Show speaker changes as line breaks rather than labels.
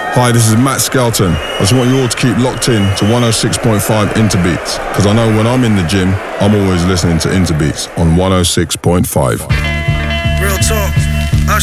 Hi, this is Matt Skelton. I just want you all to keep locked in to 106.5 Interbeats, because I know when I'm in the gym, I'm always listening to Interbeats on 106.5.
Real talk.